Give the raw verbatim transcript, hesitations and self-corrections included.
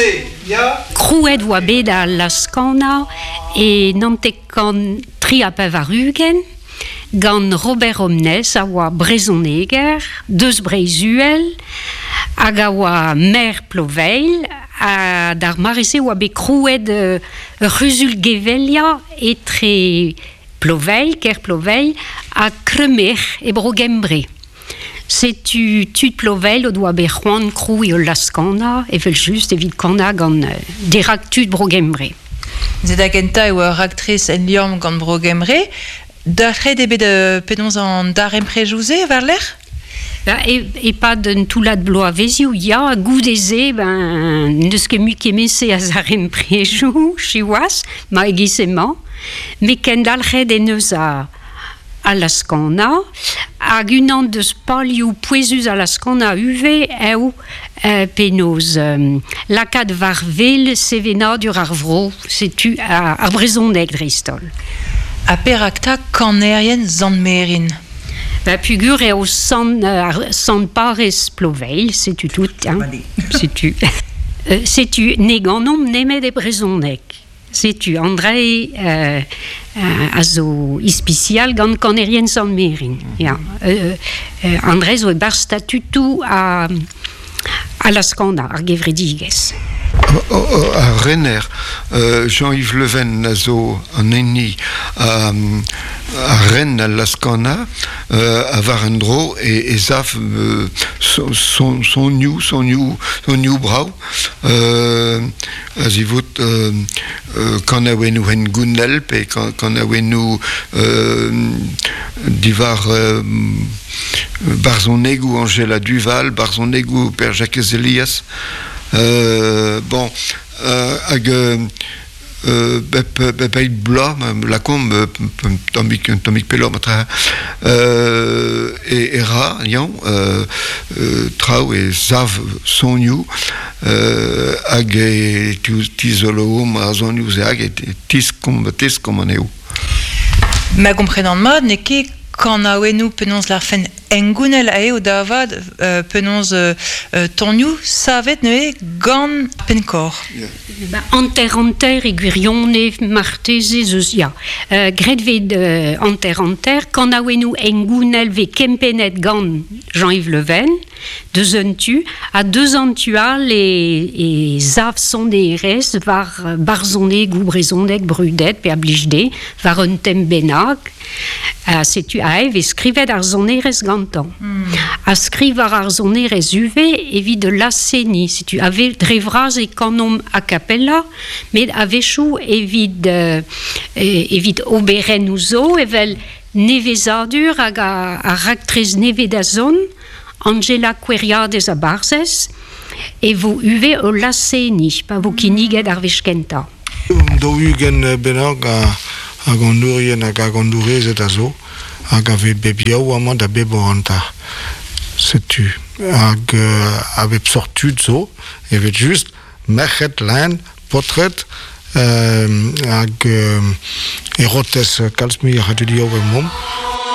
Crouet voa beda la skana et nantekon tri a pevarugen gant Robert Omnes a oa Brezonneger, deus Breizuel, hag a oa Mer Ploveil, a d'ar marese oa be crouet uh, Rusul Gevelia etre Ploveil, ker Ploveil, a Kremer e Brogembre. C'est-tu tu Ploveil o doa be Juan Crou e Laskana, e vel just evit kana gant uh, derak tu Brogembre. Zed agenta eo ur actrice en liom gant Brogembre, d'arre de bet de penons an darem prejouse var l'er? Et, et pas de tout la de bloa vezi où il y a goût des ben de ce que mu qui messe à zarem prejou chiwas ma egisement mais kendal red et neuza à la skana a gunant de spaliu poesus à la skana uv ou penos la cad varvel sevena du arvro c'est tu à Brezonneger dristol a peracta canerien zanmerin. La figure est au San, euh, San Pares Ploveil, c'est-tu tout, hein? C'est-tu. euh, c'est-tu, néganom némé de Brezonneger. C'est-tu, André, euh, euh, azo ispicial, gant canerien San Merin. Ja. Euh, euh, André, zo e bar statutu à, à la skanda, ar gevrediges. À Renner, euh, Jean-Yves Leven nazo an enni à, à Rennes à Laskana, euh, à Varendro et, et Zaf euh, son son son new son new son new brau euh, azivut euh, euh, quand avenu hen Gunelp et quand quand avenu euh, divar euh, Barzonneger ou Angela Duval, Barzonneger ou Père Jacques Elias. Euh, bon, euh, hag euh, bep bep bla la combe tomik tomik pelom tra euh, et era lion euh, euh, trau et zav sonyu euh, hag tu tizolo ma sonyu hag tis comme tis comme on est où ma comprenant mode n'est que quand a nous penons la fin engunel a eo davad euh, penons euh, euh, tonniou savet ne gant pencor. Yeah. Ba anter anter e gwirion e marteze zeus ya. Uh, Gret vet uh, anter anter quand a nous engunel ve kempenet gant Jean-Yves Leven deux ans tu à deux ans tu as les et zav son des res var Barzonneger ou Brezonneger brudet pe ablijde var un tem benag uh, c'est tu a ev escrivet Arzonneres gantan. Mm. A skrivar Arzonneres uve evit de laseni si tu avais drevraz e kanom a capella mais avait chou evit uh, evit oberen ouzo evel nevezadur hag a, a raktrez nevedazon Angela Queriades a Barzes et vous uve o laseni pa vous kiniget ar veskenta. Do ugen benag a a gondurien a gondurez et azo hag ave bebiao amant da beboranta. C'est-tu hag ave sortud zo evet juste merchet lan portrait euh, hag erotes kalsmi hadidio mom